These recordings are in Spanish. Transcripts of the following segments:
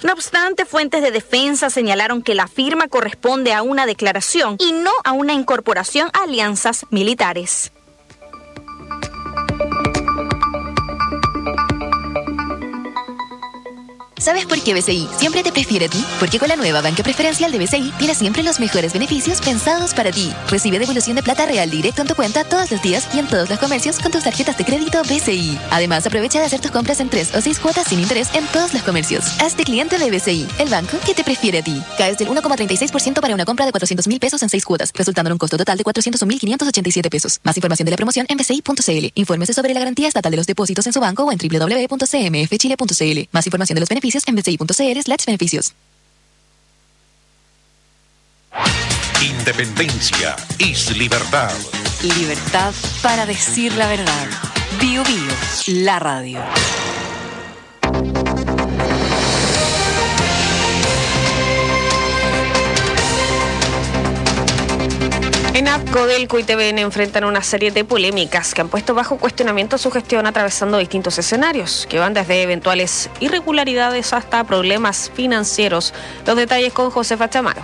No obstante, fuentes de defensa señalaron que la firma corresponde a una declaración y no a una incorporación a alianzas militares. ¿Sabes por qué BCI siempre te prefiere a ti? Porque con la nueva banca preferencial de BCI tienes siempre los mejores beneficios pensados para ti. Recibe devolución de plata real directo en tu cuenta todos los días y en todos los comercios con tus tarjetas de crédito BCI. Además, aprovecha de hacer tus compras en 3 o 6 cuotas sin interés en todos los comercios. Hazte cliente de BCI, el banco que te prefiere a ti. Caes del 1,36% para una compra de 400.000 pesos en 6 cuotas, resultando en un costo total de 401.587 pesos. Más información de la promoción en bci.cl. Infórmese sobre la garantía estatal de los depósitos en su banco o en www.cmfchile.cl. Más información de los beneficios en bci.cl/beneficios. Independencia es libertad. Libertad para decir la verdad. Bio Bio, la radio. ENAP, Codelco y TVN enfrentan una serie de polémicas que han puesto bajo cuestionamiento su gestión atravesando distintos escenarios, que van desde eventuales irregularidades hasta problemas financieros. Los detalles con Josefa Chamaro.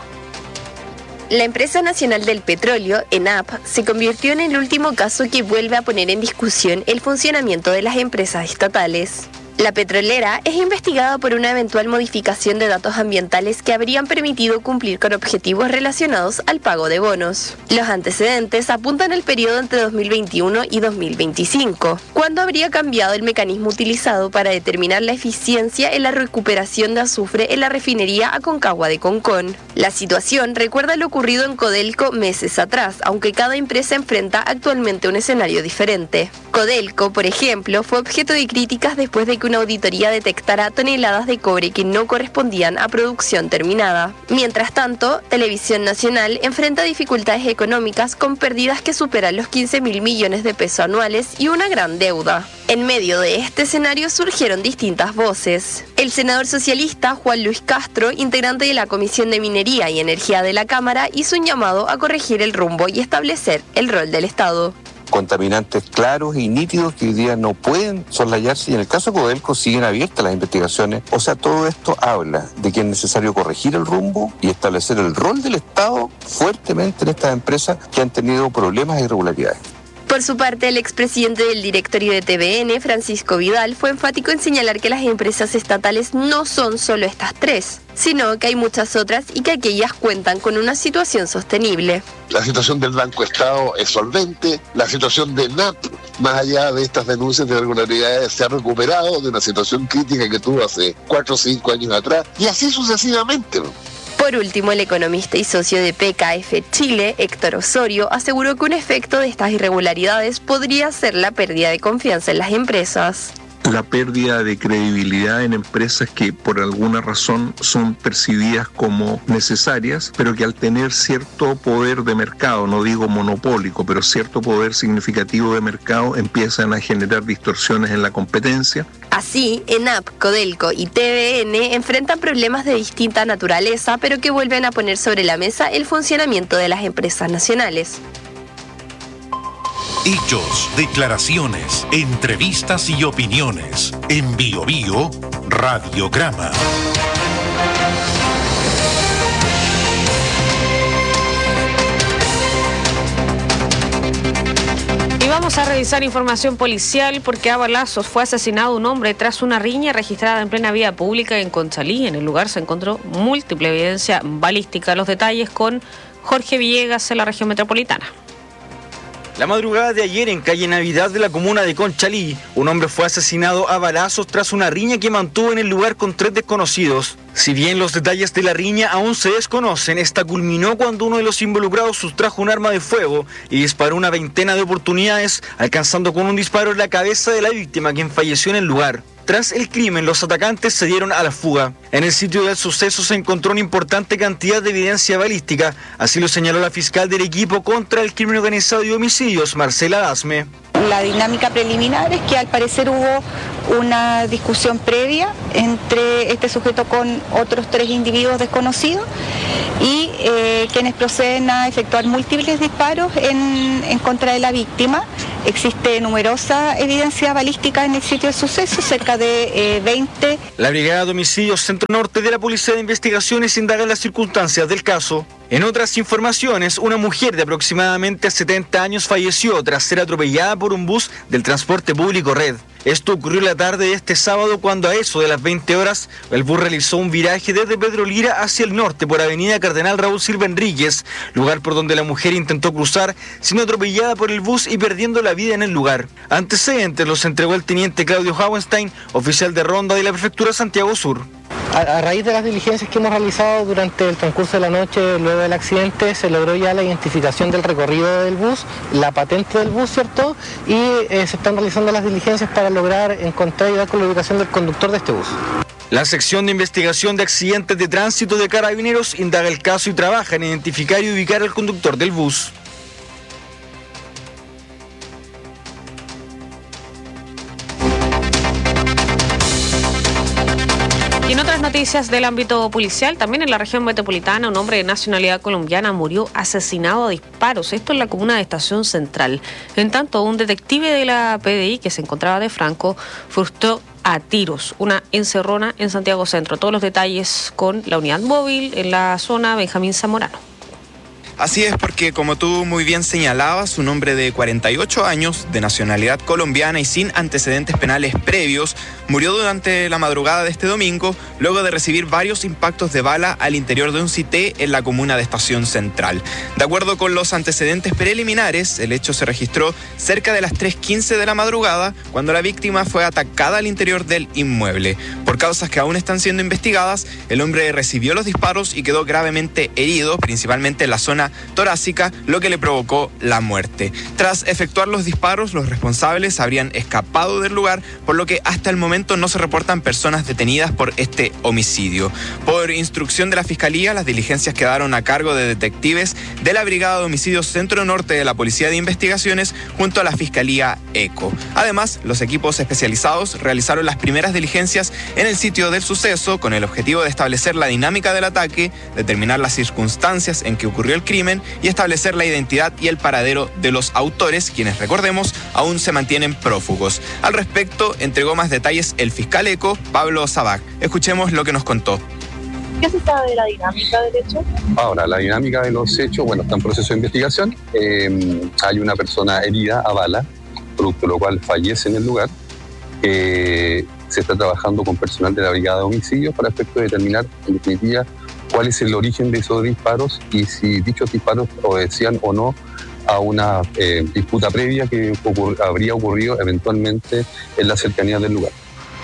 La Empresa Nacional del Petróleo, ENAP, se convirtió en el último caso que vuelve a poner en discusión el funcionamiento de las empresas estatales. La petrolera es investigada por una eventual modificación de datos ambientales que habrían permitido cumplir con objetivos relacionados al pago de bonos. Los antecedentes apuntan al periodo entre 2021 y 2025, cuando habría cambiado el mecanismo utilizado para determinar la eficiencia en la recuperación de azufre en la refinería Aconcagua de Concón. La situación recuerda lo ocurrido en Codelco meses atrás, aunque cada empresa enfrenta actualmente un escenario diferente. Codelco, por ejemplo, fue objeto de críticas después de que una auditoría detectara toneladas de cobre que no correspondían a producción terminada. Mientras tanto, Televisión Nacional enfrenta dificultades económicas con pérdidas que superan los 15.000 millones de pesos anuales y una gran deuda. En medio de este escenario surgieron distintas voces. El senador socialista Juan Luis Castro, integrante de la Comisión de Minería y Energía de la Cámara, hizo un llamado a corregir el rumbo y establecer el rol del Estado. Contaminantes claros y nítidos que hoy día no pueden soslayarse, y en el caso de Codelco siguen abiertas las investigaciones. O sea, todo esto habla de que es necesario corregir el rumbo y establecer el rol del Estado fuertemente en estas empresas que han tenido problemas e irregularidades. Por su parte, el expresidente del directorio de TVN, Francisco Vidal, fue enfático en señalar que las empresas estatales no son solo estas tres, sino que hay muchas otras y que aquellas cuentan con una situación sostenible. La situación del Banco Estado es solvente, la situación de ENAP, más allá de estas denuncias de irregularidades, se ha recuperado de una situación crítica que tuvo hace 4 o 5 años atrás, y así sucesivamente. Por último, el economista y socio de PKF Chile, Héctor Osorio, aseguró que un efecto de estas irregularidades podría ser la pérdida de confianza en las empresas. La pérdida de credibilidad en empresas que por alguna razón son percibidas como necesarias, pero que al tener cierto poder de mercado, no digo monopólico, pero cierto poder significativo de mercado, empiezan a generar distorsiones en la competencia. Así, ENAP, Codelco y TVN enfrentan problemas de distinta naturaleza, pero que vuelven a poner sobre la mesa el funcionamiento de las empresas nacionales. Hechos, declaraciones, entrevistas y opiniones. En Bio Bio, Radiograma. Y vamos a revisar información policial porque a balazos fue asesinado un hombre tras una riña registrada en plena vía pública en Conchalí. En el lugar se encontró múltiple evidencia balística. Los detalles con Jorge Villegas en la región metropolitana. La madrugada de ayer, en calle Navidad de la comuna de Conchalí, un hombre fue asesinado a balazos tras una riña que mantuvo en el lugar con 3 desconocidos. Si bien los detalles de la riña aún se desconocen, esta culminó cuando uno de los involucrados sustrajo un arma de fuego y disparó una veintena de oportunidades, alcanzando con un disparo en la cabeza de la víctima, quien falleció en el lugar. Tras el crimen, los atacantes se dieron a la fuga. En el sitio del suceso se encontró una importante cantidad de evidencia balística, así lo señaló la fiscal del equipo contra el crimen organizado y homicidios, Marcela Dasme. La dinámica preliminar es que al parecer hubo una discusión previa entre este sujeto con otros 3 individuos desconocidos y quienes proceden a efectuar múltiples disparos en contra de la víctima, Existe numerosa evidencia balística en el sitio del suceso, cerca de 20. La Brigada de Homicidios Centro Norte de la Policía de Investigaciones indaga las circunstancias del caso. En otras informaciones, una mujer de aproximadamente 70 años falleció tras ser atropellada por un bus del transporte público Red. Esto ocurrió la tarde de este sábado cuando a eso de las 20 horas el bus realizó un viraje desde Pedro Lira hacia el norte por avenida Cardenal Raúl Silva Enríquez, lugar por donde la mujer intentó cruzar, siendo atropellada por el bus y perdiendo la vida en el lugar. Antecedentes los entregó el teniente Claudio Hauenstein, oficial de ronda de la Prefectura Santiago Sur. A raíz de las diligencias que hemos realizado durante el transcurso de la noche luego del accidente, se logró ya la identificación del recorrido del bus, la patente del bus, ¿cierto? Y se están realizando las diligencias para lograr encontrar y dar con la ubicación del conductor de este bus. La sección de investigación de accidentes de tránsito de Carabineros indaga el caso y trabaja en identificar y ubicar al conductor del bus. Y en otras noticias del ámbito policial, también en la región metropolitana, un hombre de nacionalidad colombiana murió asesinado a disparos. Esto en la comuna de Estación Central. En tanto, un detective de la PDI que se encontraba de Franco frustró a tiros una encerrona en Santiago Centro. Todos los detalles con la unidad móvil en la zona Benjamín Zamorano. Así es, porque como tú muy bien señalabas, un hombre de 48 años, de nacionalidad colombiana y sin antecedentes penales previos, murió durante la madrugada de este domingo, luego de recibir varios impactos de bala al interior de un cité en la comuna de Estación Central. De acuerdo con los antecedentes preliminares, el hecho se registró cerca de las 3:15 de la madrugada, cuando la víctima fue atacada al interior del inmueble. Por causas que aún están siendo investigadas, el hombre recibió los disparos y quedó gravemente herido, principalmente en la zona torácica, lo que le provocó la muerte. Tras efectuar los disparos, los responsables habrían escapado del lugar, por lo que hasta el momento no se reportan personas detenidas por este homicidio. Por instrucción de la Fiscalía, las diligencias quedaron a cargo de detectives de la Brigada de Homicidios Centro Norte de la Policía de Investigaciones junto a la Fiscalía ECO. Además, los equipos especializados realizaron las primeras diligencias en el sitio del suceso con el objetivo de establecer la dinámica del ataque, determinar las circunstancias en que ocurrió el crimen y establecer la identidad y el paradero de los autores, quienes, recordemos, aún se mantienen prófugos. Al respecto, entregó más detalles el fiscal ECO, Pablo Sabac. Escuchemos lo que nos contó. ¿Qué se sabe de la dinámica del hecho? Ahora, la dinámica de los hechos, bueno, está en proceso de investigación. Hay una persona herida a bala, producto de lo cual fallece en el lugar. Se está trabajando con personal de la Brigada de Homicidios para efecto de determinar, en definitiva, cuál es el origen de esos disparos y si dichos disparos obedecían o no a una disputa previa que habría ocurrido eventualmente en la cercanía del lugar.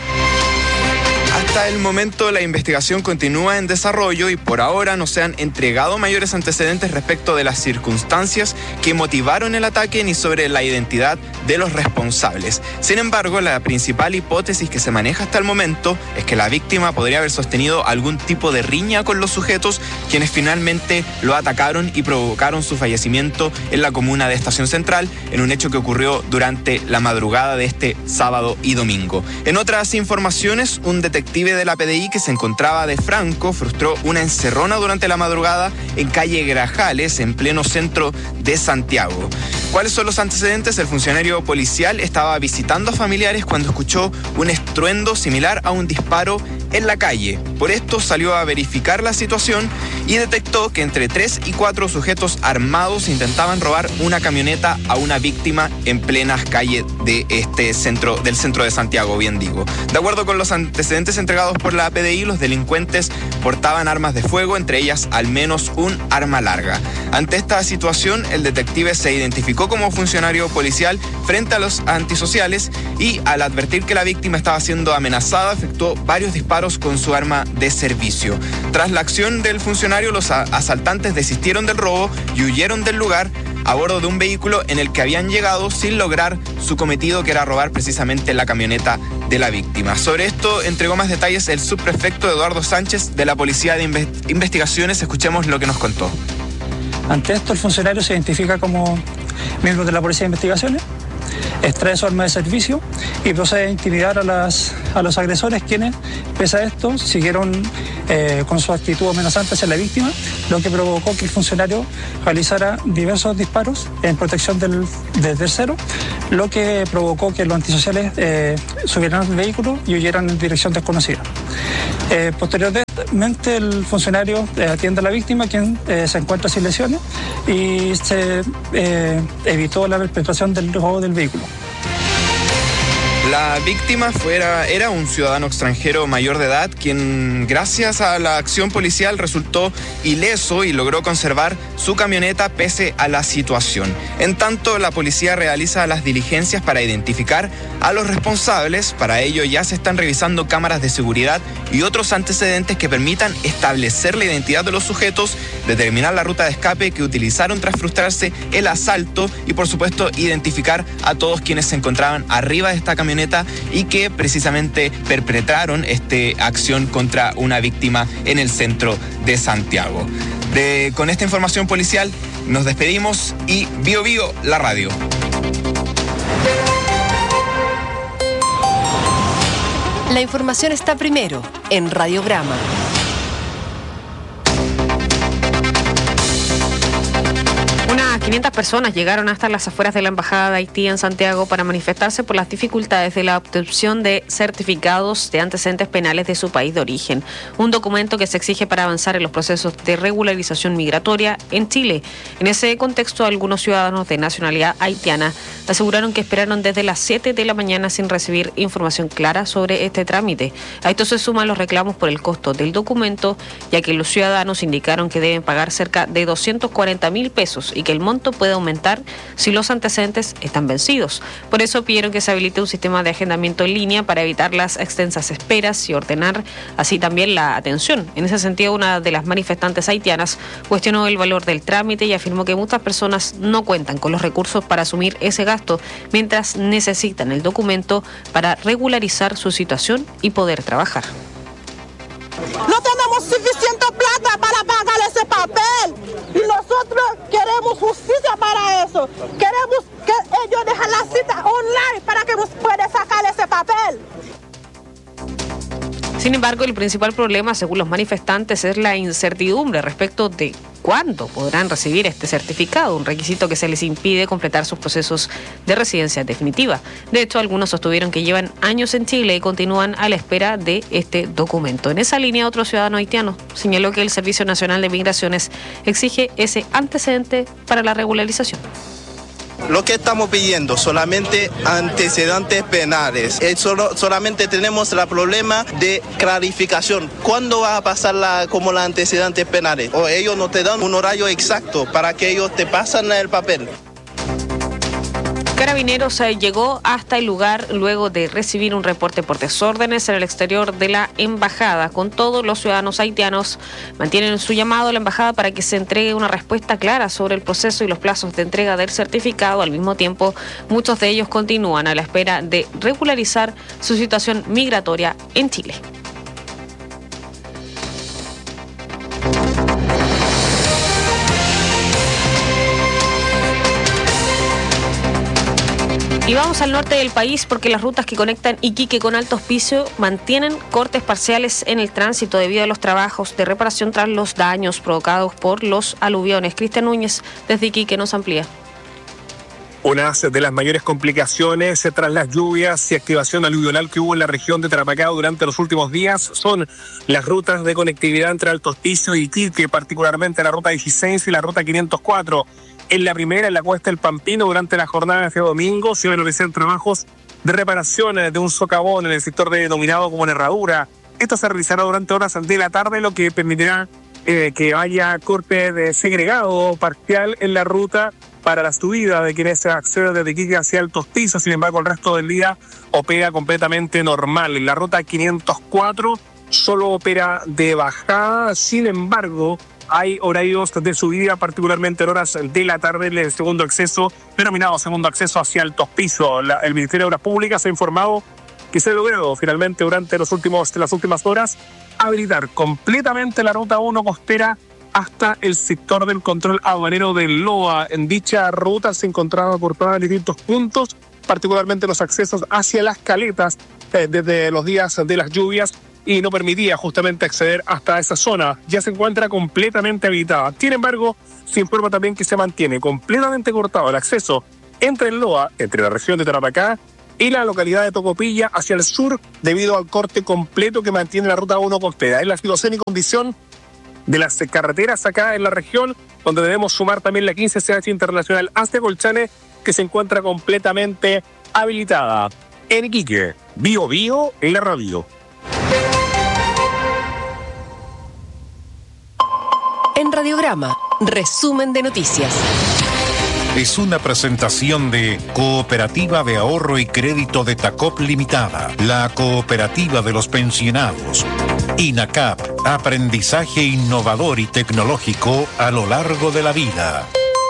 Hasta el momento la investigación continúa en desarrollo y por ahora no se han entregado mayores antecedentes respecto de las circunstancias que motivaron el ataque ni sobre la identidad de los responsables. Sin embargo, la principal hipótesis que se maneja hasta el momento es que la víctima podría haber sostenido algún tipo de riña con los sujetos, quienes finalmente lo atacaron y provocaron su fallecimiento en la comuna de Estación Central, en un hecho que ocurrió durante la madrugada de este sábado y domingo. En otras informaciones, un detective de la PDI que se encontraba de Franco frustró una encerrona durante la madrugada en calle Grajales, en pleno centro de Santiago. ¿Cuáles son los antecedentes? El funcionario policial estaba visitando a familiares cuando escuchó un estruendo similar a un disparo en la calle. Por esto salió a verificar la situación y detectó que entre 3 y 4 sujetos armados intentaban robar una camioneta a una víctima en plenas calles de del centro de Santiago, bien digo. De acuerdo con los antecedentes entregados por la PDI, los delincuentes portaban armas de fuego, entre ellas al menos un arma larga. Ante esta situación, el detective se identificó como funcionario policial frente a los antisociales y, al advertir que la víctima estaba siendo amenazada, efectuó varios disparos con su arma de servicio. Tras la acción del funcionario, los asaltantes desistieron del robo y huyeron del lugar a bordo de un vehículo en el que habían llegado sin lograr su cometido, que era robar precisamente la camioneta de la víctima. Sobre esto entregó más detalles el subprefecto Eduardo Sánchez de la Policía de Investigaciones. Escuchemos lo que nos contó. Ante esto, el funcionario se identifica como miembro de la Policía de Investigaciones, extrae su arma de servicio y procede a intimidar a los agresores, quienes, pese a esto, siguieron con su actitud amenazante hacia la víctima, lo que provocó que el funcionario realizara diversos disparos en protección del tercero, lo que provocó que los antisociales subieran al vehículo y huyeran en dirección desconocida. Posteriormente, el funcionario atiende a la víctima, quien se encuentra sin lesiones, y se evitó la perpetración del robo del vehículo. La víctima era un ciudadano extranjero mayor de edad, quien gracias a la acción policial resultó ileso y logró conservar su camioneta pese a la situación. En tanto, la policía realiza las diligencias para identificar a los responsables. Para ello ya se están revisando cámaras de seguridad y otros antecedentes que permitan establecer la identidad de los sujetos, determinar la ruta de escape que utilizaron tras frustrarse el asalto y, por supuesto, identificar a todos quienes se encontraban arriba de esta camioneta y que precisamente perpetraron esta acción contra una víctima en el centro de Santiago. Con esta información policial nos despedimos y Bio Bio, la radio. La información está primero en Radiograma. Unas 500 personas llegaron hasta las afueras de la Embajada de Haití en Santiago para manifestarse por las dificultades de la obtención de certificados de antecedentes penales de su país de origen, un documento que se exige para avanzar en los procesos de regularización migratoria en Chile. En ese contexto, algunos ciudadanos de nacionalidad haitiana aseguraron que esperaron desde las 7 de la mañana sin recibir información clara sobre este trámite. A esto se suman los reclamos por el costo del documento, ya que los ciudadanos indicaron que deben pagar cerca de 240.000 pesos y que el monto puede aumentar si los antecedentes están vencidos. Por eso pidieron que se habilite un sistema de agendamiento en línea para evitar las extensas esperas y ordenar así también la atención. En ese sentido, una de las manifestantes haitianas cuestionó el valor del trámite y afirmó que muchas personas no cuentan con los recursos para asumir ese gasto mientras necesitan el documento para regularizar su situación y poder trabajar. No tenemos suficiente plata para pagar ese papel y nosotros queremos justicia para eso. Queremos que ellos dejen la cita online para que puedan sacar ese papel. Sin embargo, el principal problema, según los manifestantes, es la incertidumbre respecto de cuándo podrán recibir este certificado, un requisito que se les impide completar sus procesos de residencia definitiva. De hecho, algunos sostuvieron que llevan años en Chile y continúan a la espera de este documento. En esa línea, otro ciudadano haitiano señaló que el Servicio Nacional de Migraciones exige ese antecedente para la regularización. Lo que estamos pidiendo solamente antecedentes penales. Solamente tenemos el problema de clarificación. ¿Cuándo va a pasar como los antecedentes penales? O ellos no te dan un horario exacto para que ellos te pasen el papel. Carabineros llegó hasta el lugar luego de recibir un reporte por desórdenes en el exterior de la embajada. Con todos los ciudadanos haitianos mantienen su llamado a la embajada para que se entregue una respuesta clara sobre el proceso y los plazos de entrega del certificado. Al mismo tiempo, muchos de ellos continúan a la espera de regularizar su situación migratoria en Chile. Y vamos al norte del país porque las rutas que conectan Iquique con Alto Hospicio mantienen cortes parciales en el tránsito debido a los trabajos de reparación tras los daños provocados por los aluviones. Cristian Núñez desde Iquique nos amplía. Una de las mayores complicaciones tras las lluvias y activación aluvional que hubo en la región de Tarapacá durante los últimos días son las rutas de conectividad entre Alto Hospicio y Iquique, particularmente la ruta 16 y la ruta 504. En la primera, en la Cuesta del Pampino, durante la jornada de este domingo, se van a realizar trabajos de reparación de un socavón en el sector denominado como Herradura. Esto se realizará durante horas de la tarde, lo que permitirá que haya corte de segregado parcial en la ruta para la subida de quienes acceden desde Iquique hacia Alto Hospicio. Sin embargo, el resto del día opera completamente normal. En la ruta 504 solo opera de bajada. Sin embargo, hay horarios de subida, particularmente en horas de la tarde, el segundo acceso, denominado segundo acceso hacia Alto Hospicio. El Ministerio de Obras Públicas ha informado que se logró finalmente durante las últimas horas habilitar completamente la ruta 1 costera hasta el sector del control aduanero del Loa. En dicha ruta se encontraba cortada en distintos puntos, particularmente los accesos hacia las caletas desde los días de las lluvias. y no permitía justamente acceder hasta esa zona. Ya se encuentra completamente habitada. Sin embargo, se informa también que se mantiene completamente cortado el acceso entre el Loa, entre la región de Tarapacá y la localidad de Tocopilla hacia el sur, debido al corte completo que mantiene la ruta 1 completa. Es la situación y condición de las carreteras acá en la región, donde debemos sumar también la 15 CH Internacional hasta Colchane, que se encuentra completamente habilitada. En Iquique, Bio Bio en la radio. En Radiograma, resumen de noticias. Es una presentación de Cooperativa de Ahorro y Crédito de Tacop Limitada, la cooperativa de los pensionados. INACAP, aprendizaje innovador y tecnológico a lo largo de la vida.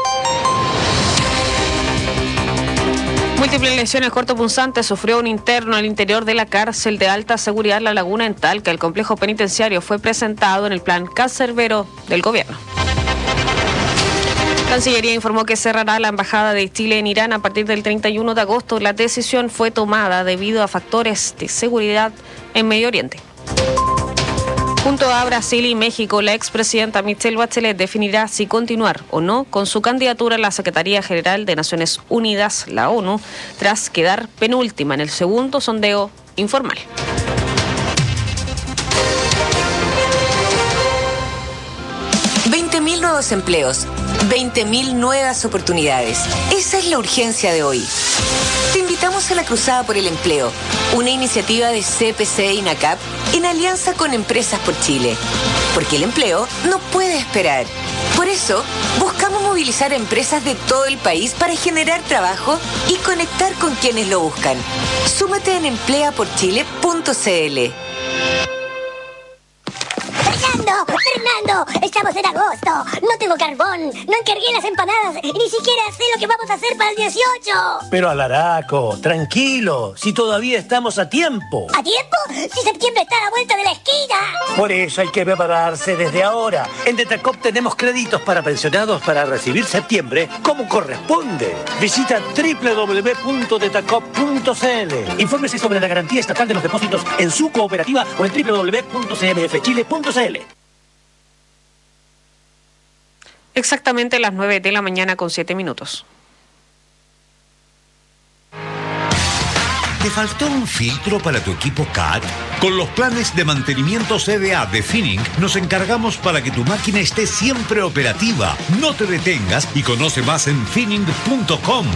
Múltiples lesiones cortopunzantes sufrió un interno al interior de la cárcel de alta seguridad La Laguna en Talca. El complejo penitenciario fue presentado en el plan cancerbero del gobierno. Cancillería informó que cerrará la embajada de Chile en Irán a partir del 31 de agosto. La decisión fue tomada debido a factores de seguridad en Medio Oriente. Junto a Brasil y México, la expresidenta Michelle Bachelet definirá si continuar o no con su candidatura a la Secretaría General de Naciones Unidas, la ONU, tras quedar penúltima en el segundo sondeo informal. $20.000 nuevos empleos, 20.000 nuevas oportunidades. Esa es la urgencia de hoy. Te invitamos a la Cruzada por el Empleo, una iniciativa de CPC e INACAP en alianza con Empresas por Chile. Porque el empleo no puede esperar. Por eso, buscamos movilizar a empresas de todo el país para generar trabajo y conectar con quienes lo buscan. Súmate en empleaporchile.cl. Fernando, estamos en agosto. No tengo carbón, no encargué las empanadas y ni siquiera sé lo que vamos a hacer para el 18. Pero Alaraco, tranquilo, si todavía estamos a tiempo. ¿A tiempo? Si septiembre está a la vuelta de la esquina. Por eso hay que prepararse desde ahora. En Detacop tenemos créditos para pensionados para recibir septiembre como corresponde. Visita www.detacop.cl. Infórmese sobre la garantía estatal de los depósitos en su cooperativa o en www.cmfchile.cl. Exactamente las 9 de la mañana con 7 minutos. ¿Te faltó un filtro para tu equipo CAT? Con los planes de mantenimiento CDA de Finning nos encargamos para que tu máquina esté siempre operativa. No te detengas y conoce más en finning.com.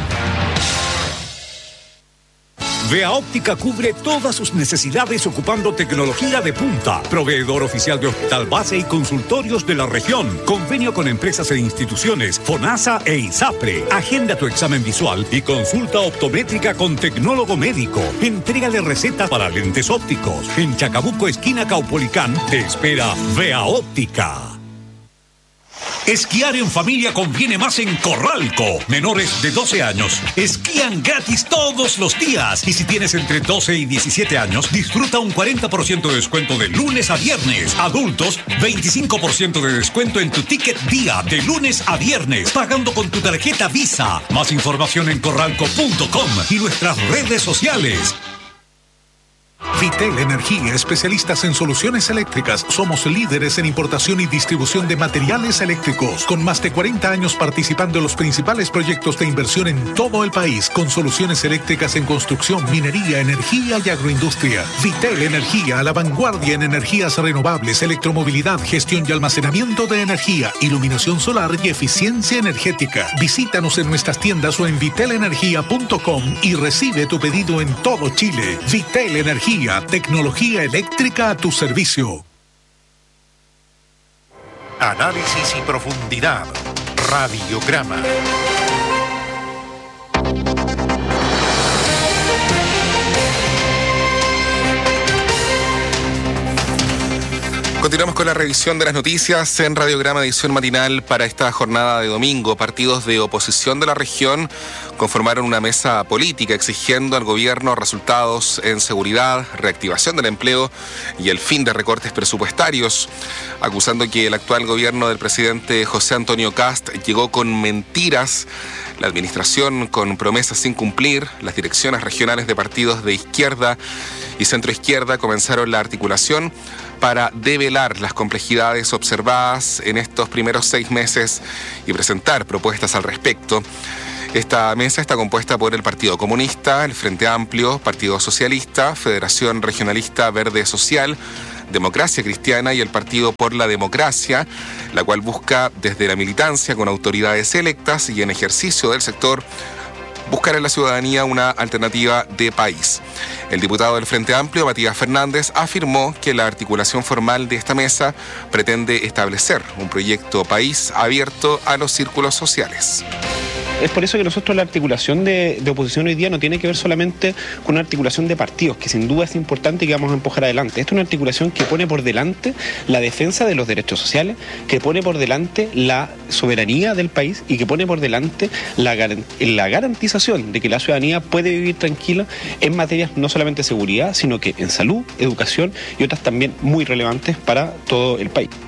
Vea Óptica cubre todas sus necesidades ocupando tecnología de punta. Proveedor oficial de Hospital Base y consultorios de la región. Convenio con empresas e instituciones, FONASA e ISAPRE. Agenda tu examen visual y consulta optométrica con tecnólogo médico. Entrégale receta para lentes ópticos. En Chacabuco, esquina Caupolicán, te espera Vea Óptica. Esquiar en familia conviene más en Corralco. Menores de 12 años esquían gratis todos los días. Y si tienes entre 12 y 17 años, disfruta un 40% de descuento de lunes a viernes. Adultos, 25% de descuento en tu ticket día de lunes a viernes, pagando con tu tarjeta Visa. Más información en corralco.com y nuestras redes sociales. Vitel Energía, especialistas en soluciones eléctricas. Somos líderes en importación y distribución de materiales eléctricos, con más de 40 años participando en los principales proyectos de inversión en todo el país, con soluciones eléctricas en construcción, minería, energía y agroindustria. Vitel Energía, a la vanguardia en energías renovables, electromovilidad, gestión y almacenamiento de energía, iluminación solar y eficiencia energética. Visítanos en nuestras tiendas o en vitelenergia.com y recibe tu pedido en todo Chile. Vitel Energía, tecnología eléctrica a tu servicio. Análisis y profundidad. Radiograma. Continuamos con la revisión de las noticias en Radiograma edición matinal para esta jornada de domingo. Partidos de oposición de la región conformaron una mesa política exigiendo al gobierno resultados en seguridad, reactivación del empleo y el fin de recortes presupuestarios, acusando que el actual gobierno del presidente José Antonio Kast llegó con mentiras, la administración con promesas sin cumplir. Las direcciones regionales de partidos de izquierda y centroizquierda comenzaron la articulación para develar las complejidades observadas en estos primeros 6 meses y presentar propuestas al respecto. Esta mesa está compuesta por el Partido Comunista, el Frente Amplio, Partido Socialista, Federación Regionalista Verde Social, Democracia Cristiana y el Partido por la Democracia, la cual busca desde la militancia con autoridades electas y en ejercicio del sector buscar en la ciudadanía una alternativa de país. El diputado del Frente Amplio, Matías Fernández, afirmó que la articulación formal de esta mesa pretende establecer un proyecto país abierto a los círculos sociales. Es por eso que nosotros la articulación de oposición hoy día no tiene que ver solamente con una articulación de partidos, que sin duda es importante y que vamos a empujar adelante. Esta es una articulación que pone por delante la defensa de los derechos sociales, que pone por delante la soberanía del país y que pone por delante la garantización de que la ciudadanía puede vivir tranquila en materias no solamente de seguridad, sino que en salud, educación y otras también muy relevantes para todo el país.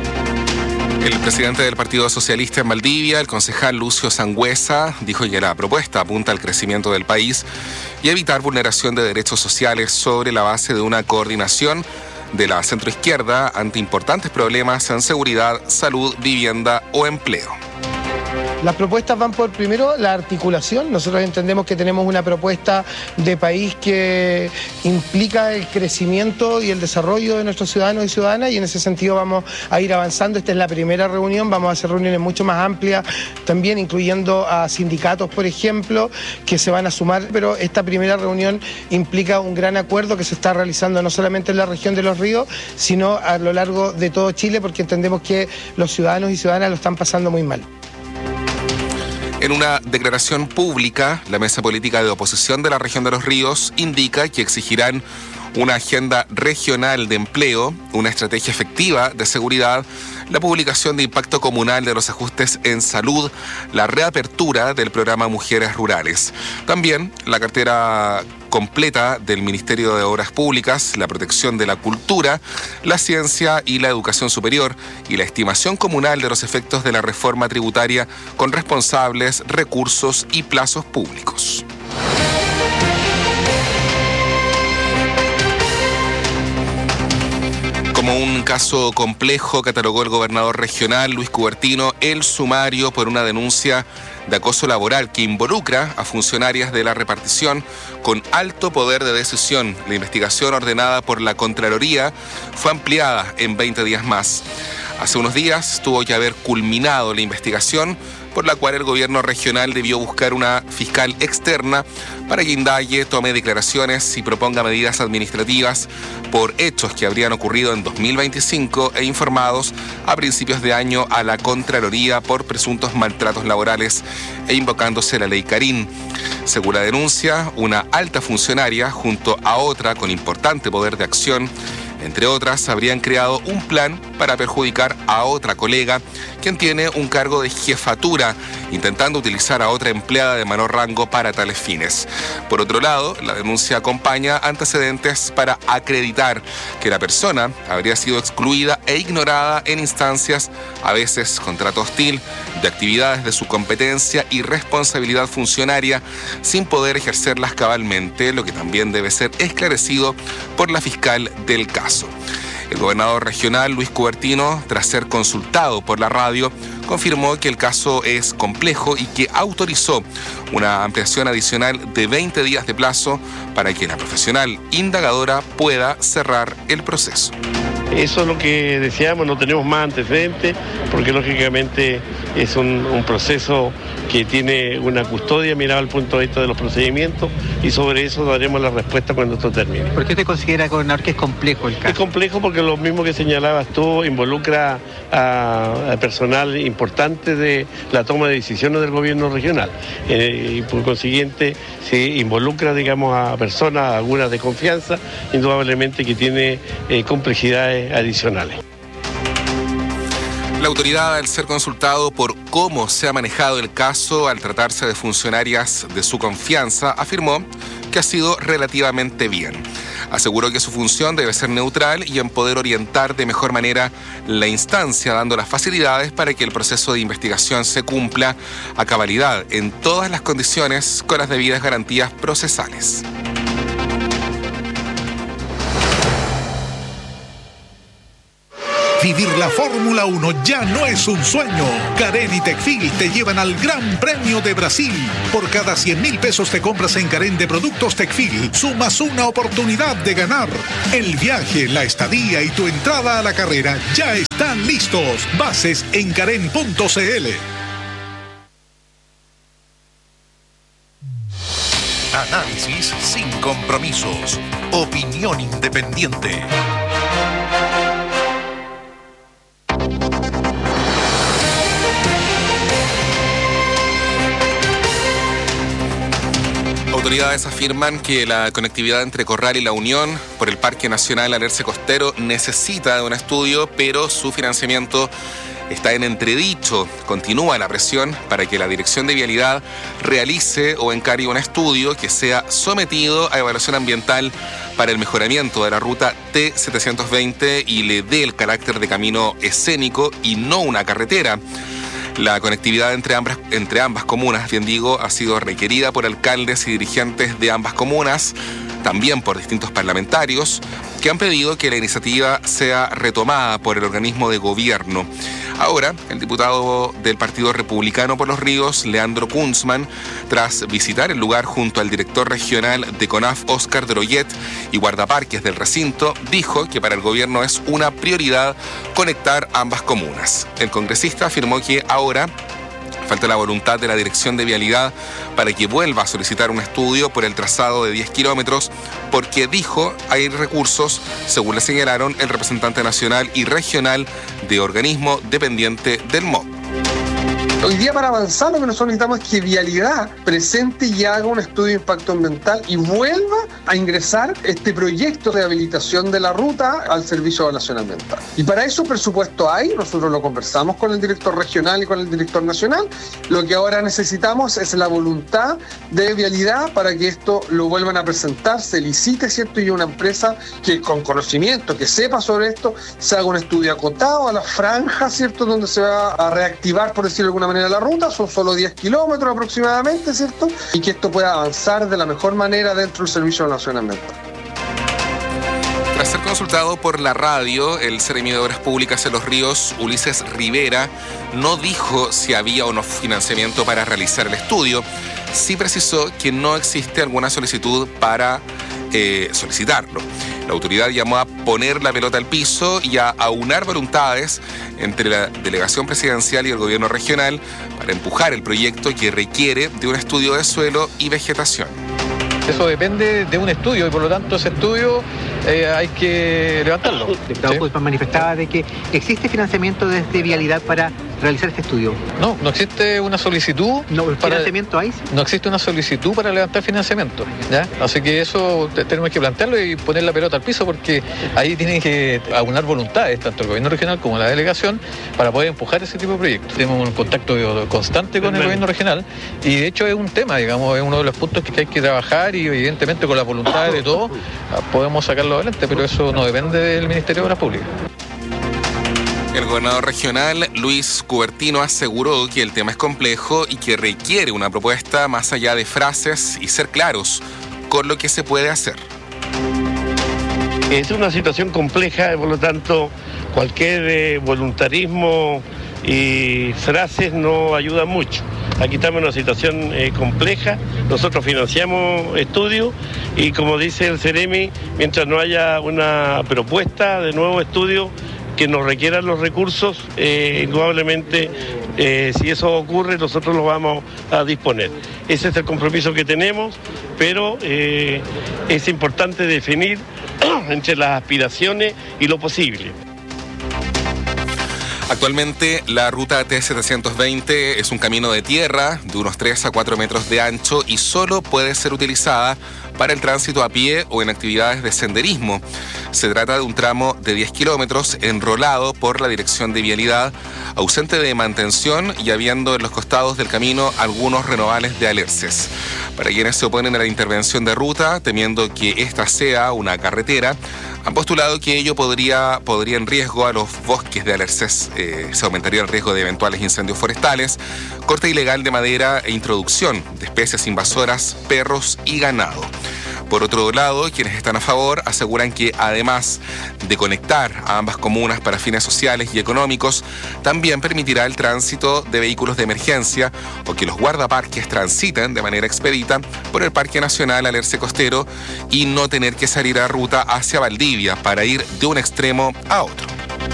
El presidente del Partido Socialista en Valdivia, el concejal Lucio Sangüesa, dijo que la propuesta apunta al crecimiento del país y evitar vulneración de derechos sociales sobre la base de una coordinación de la centroizquierda ante importantes problemas en seguridad, salud, vivienda o empleo. Las propuestas van por, primero, la articulación. Nosotros entendemos que tenemos una propuesta de país que implica el crecimiento y el desarrollo de nuestros ciudadanos y ciudadanas, y en ese sentido vamos a ir avanzando. Esta es la primera reunión, vamos a hacer reuniones mucho más amplias, también incluyendo a sindicatos, por ejemplo, que se van a sumar, pero esta primera reunión implica un gran acuerdo que se está realizando no solamente en la región de Los Ríos, sino a lo largo de todo Chile, porque entendemos que los ciudadanos y ciudadanas lo están pasando muy mal. En una declaración pública, la mesa política de oposición de la región de Los Ríos indica que exigirán una agenda regional de empleo, una estrategia efectiva de seguridad, la publicación de impacto comunal de los ajustes en salud, la reapertura del programa Mujeres Rurales. También la cartera completa del Ministerio de Obras Públicas, la protección de la cultura, la ciencia y la educación superior y la estimación comunal de los efectos de la reforma tributaria con responsables, recursos y plazos públicos. Como un caso complejo, catalogó el gobernador regional Luis Cubertino el sumario por una denuncia de acoso laboral que involucra a funcionarias de la repartición con alto poder de decisión. La investigación ordenada por la Contraloría fue ampliada en 20 días más. Hace unos días tuvo que haber culminado la investigación, por la cual el gobierno regional debió buscar una fiscal externa para que indague, tome declaraciones y proponga medidas administrativas por hechos que habrían ocurrido en 2025 e informados a principios de año a la Contraloría por presuntos maltratos laborales e invocándose la ley Carín. Según la denuncia, una alta funcionaria junto a otra con importante poder de acción, entre otras, habrían creado un plan para perjudicar a otra colega, quien tiene un cargo de jefatura, intentando utilizar a otra empleada de menor rango para tales fines. Por otro lado, la denuncia acompaña antecedentes para acreditar que la persona habría sido excluida e ignorada en instancias, a veces con trato hostil, de actividades de su competencia y responsabilidad funcionaria, sin poder ejercerlas cabalmente, lo que también debe ser esclarecido por la fiscal del caso. El gobernador regional, Luis Cubertino, tras ser consultado por la radio, confirmó que el caso es complejo y que autorizó una ampliación adicional de 20 días de plazo para que la profesional indagadora pueda cerrar el proceso. Eso es lo que deseamos, no tenemos más antecedentes, porque lógicamente es un proceso que tiene una custodia mirado al punto de vista de los procedimientos, y sobre eso daremos la respuesta cuando esto termine. ¿Por qué te considera, gobernador, que es complejo el caso? Es complejo porque lo mismo que señalabas tú, involucra a personal importante de la toma de decisiones del gobierno regional, y por consiguiente se involucra, digamos, a personas, algunas de confianza, indudablemente que tiene complejidades adicionales. La autoridad, al ser consultado por cómo se ha manejado el caso al tratarse de funcionarias de su confianza, afirmó que ha sido relativamente bien. Aseguró que su función debe ser neutral y en poder orientar de mejor manera la instancia, dando las facilidades para que el proceso de investigación se cumpla a cabalidad en todas las condiciones con las debidas garantías procesales. Vivir la Fórmula 1 ya no es un sueño. Carén y Tecfil te llevan al Gran Premio de Brasil. Por cada 100.000 pesos te compras en Carén de productos Tecfil, sumas una oportunidad de ganar. El viaje, la estadía y tu entrada a la carrera ya están listos. Bases en carén.cl. Análisis sin compromisos. Opinión independiente. Autoridades afirman que la conectividad entre Corral y La Unión por el Parque Nacional Alerce Costero necesita de un estudio, pero su financiamiento está en entredicho. Continúa la presión para que la Dirección de Vialidad realice o encargue un estudio que sea sometido a evaluación ambiental para el mejoramiento de la ruta T720 y le dé el carácter de camino escénico y no una carretera. La conectividad entre ambas comunas, bien digo, ha sido requerida por alcaldes y dirigentes de ambas comunas, también por distintos parlamentarios, que han pedido que la iniciativa sea retomada por el organismo de gobierno. Ahora, el diputado del Partido Republicano por Los Ríos, Leandro Kunzman, tras visitar el lugar junto al director regional de CONAF, Óscar Droyet, y guardaparques del recinto, dijo que para el gobierno es una prioridad conectar ambas comunas. El congresista afirmó que ahora falta la voluntad de la Dirección de Vialidad para que vuelva a solicitar un estudio por el trazado de 10 kilómetros, porque dijo hay recursos, según le señalaron el representante nacional y regional de organismo dependiente del MOB. Hoy día, para avanzar, lo que nosotros necesitamos es que Vialidad presente y haga un estudio de impacto ambiental y vuelva a ingresar este proyecto de habilitación de la ruta al Servicio de Evaluación Ambiental. Y para eso presupuesto hay, nosotros lo conversamos con el director regional y con el director nacional. Lo que ahora necesitamos es la voluntad de Vialidad para que esto lo vuelvan a presentar, se licite, ¿cierto? Y una empresa que con conocimiento, que sepa sobre esto, se haga un estudio acotado a las franjas, ¿cierto? Donde se va a reactivar, por decirlo de alguna manera, la ruta, son solo 10 kilómetros aproximadamente, ¿cierto? Y que esto pueda avanzar de la mejor manera dentro del Servicio de Evaluación Ambiental. Tras ser consultado por la radio, el Seremi de Obras Públicas en Los Ríos, Ulises Rivera, no dijo si había o no financiamiento para realizar el estudio. Sí precisó que no existe alguna solicitud para solicitarlo. La autoridad llamó a poner la pelota al piso y a aunar voluntades entre la delegación presidencial y el gobierno regional para empujar el proyecto que requiere de un estudio de suelo y vegetación. Eso depende de un estudio y por lo tanto ese estudio hay que levantarlo. El diputado Kunzman manifestaba de que existe financiamiento desde Vialidad para realizar este estudio. No existe una solicitud. ¿Financiamiento hay? No existe una solicitud para levantar financiamiento, ¿ya? Así que eso tenemos que plantearlo y poner la pelota al piso porque ahí tienen que aunar voluntades, tanto el gobierno regional como la delegación, para poder empujar ese tipo de proyectos. Tenemos un contacto constante con el gobierno regional y de hecho es un tema, digamos, es uno de los puntos que hay que trabajar y evidentemente con la voluntad de todos podemos sacarlo adelante, pero eso no depende del Ministerio de Obras Públicas. El gobernador regional, Luis Cubertino, aseguró que el tema es complejo y que requiere una propuesta más allá de frases y ser claros con lo que se puede hacer. Es una situación compleja y por lo tanto cualquier voluntarismo y frases no ayudan mucho. Aquí estamos en una situación compleja, nosotros financiamos estudios y como dice el Seremi, mientras no haya una propuesta de nuevo estudio que nos requieran los recursos, indudablemente Si eso ocurre, nosotros lo vamos a disponer. Ese es el compromiso que tenemos, pero es importante definir entre las aspiraciones y lo posible. Actualmente la ruta T720 es un camino de tierra de unos 3 a 4 metros de ancho y solo puede ser utilizada para el tránsito a pie o en actividades de senderismo. Se trata de un tramo de 10 kilómetros enrolado por la Dirección de Vialidad, ausente de mantención y habiendo en los costados del camino algunos renovales de alerces. Para quienes se oponen a la intervención de ruta, temiendo que esta sea una carretera, han postulado que ello podría en riesgo a los bosques de alerces, se aumentaría el riesgo de eventuales incendios forestales, corte ilegal de madera e introducción de especies invasoras, perros y ganado. Por otro lado, quienes están a favor aseguran que además de conectar a ambas comunas para fines sociales y económicos, también permitirá el tránsito de vehículos de emergencia o que los guardaparques transiten de manera expedita por el Parque Nacional Alerce Costero y no tener que salir a ruta hacia Valdivia para ir de un extremo a otro.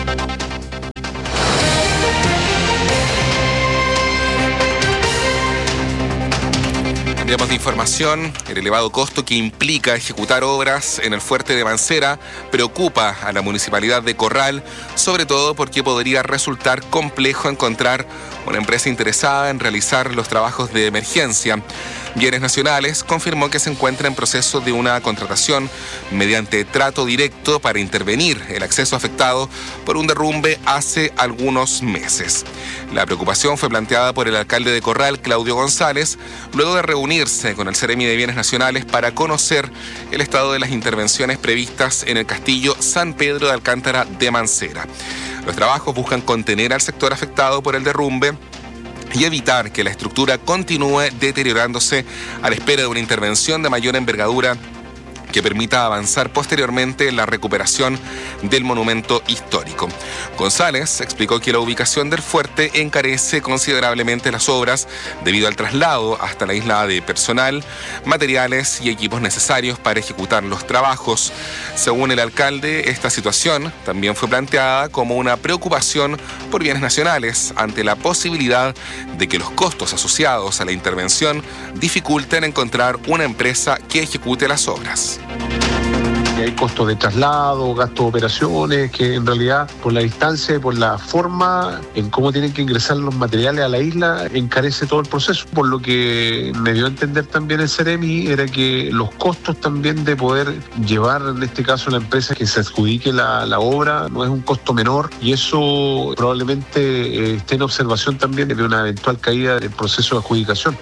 Cambiamos de información. El elevado costo que implica ejecutar obras en el fuerte de Mancera preocupa a la municipalidad de Corral, sobre todo porque podría resultar complejo encontrar una empresa interesada en realizar los trabajos de emergencia. Bienes Nacionales confirmó que se encuentra en proceso de una contratación mediante trato directo para intervenir el acceso afectado por un derrumbe hace algunos meses. La preocupación fue planteada por el alcalde de Corral, Claudio González, luego de reunirse con el Seremi de Bienes Nacionales para conocer el estado de las intervenciones previstas en el castillo San Pedro de Alcántara de Mancera. Los trabajos buscan contener al sector afectado por el derrumbe y evitar que la estructura continúe deteriorándose a la espera de una intervención de mayor envergadura que permita avanzar posteriormente en la recuperación del monumento histórico. González explicó que la ubicación del fuerte encarece considerablemente las obras debido al traslado hasta la isla de personal, materiales y equipos necesarios para ejecutar los trabajos. Según el alcalde, esta situación también fue planteada como una preocupación por Bienes Nacionales ante la posibilidad de que los costos asociados a la intervención dificulten encontrar una empresa que ejecute las obras. Hay costos de traslado, gastos de operaciones, que en realidad por la distancia y por la forma en cómo tienen que ingresar los materiales a la isla encarece todo el proceso. Por lo que me dio a entender también el Seremi era que los costos también de poder llevar, en este caso, la empresa que se adjudique la obra no es un costo menor y eso probablemente esté en observación también de una eventual caída del proceso de adjudicación.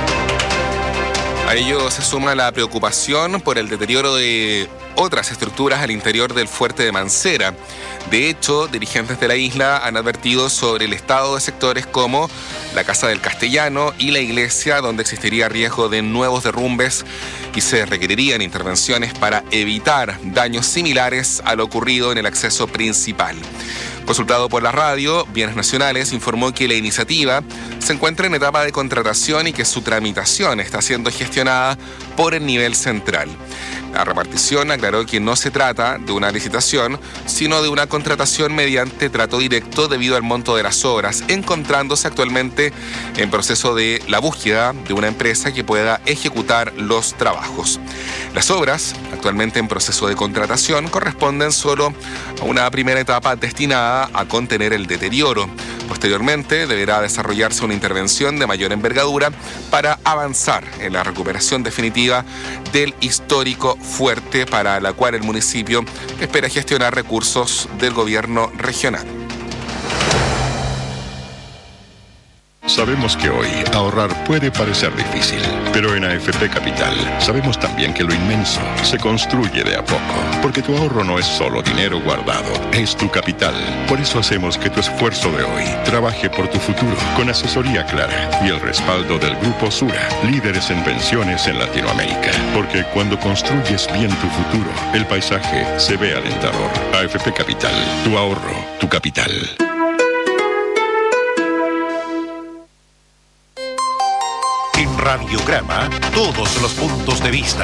A ello se suma la preocupación por el deterioro de otras estructuras al interior del fuerte de Mancera. De hecho, dirigentes de la isla han advertido sobre el estado de sectores como la Casa del Castellano y la iglesia, donde existiría riesgo de nuevos derrumbes y se requerirían intervenciones para evitar daños similares a lo ocurrido en el acceso principal. Consultado por la radio, Bienes Nacionales informó que la iniciativa se encuentra en etapa de contratación y que su tramitación está siendo gestionada por el nivel central. La repartición aclaró que no se trata de una licitación, sino de una contratación mediante trato directo debido al monto de las obras, encontrándose actualmente en proceso de la búsqueda de una empresa que pueda ejecutar los trabajos. Las obras, actualmente en proceso de contratación, corresponden solo a una primera etapa destinada a contener el deterioro. Posteriormente, deberá desarrollarse una intervención de mayor envergadura para avanzar en la recuperación definitiva del histórico fuerte, para la cual el municipio espera gestionar recursos del gobierno regional. Sabemos que hoy ahorrar puede parecer difícil, pero en AFP Capital sabemos también que lo inmenso se construye de a poco, porque tu ahorro no es solo dinero guardado, es tu capital. Por eso hacemos que tu esfuerzo de hoy trabaje por tu futuro, con asesoría clara y el respaldo del Grupo Sura, líderes en pensiones en Latinoamérica. Porque cuando construyes bien tu futuro, el paisaje se ve alentador. AFP Capital, tu ahorro, tu capital. En Radiograma, todos los puntos de vista.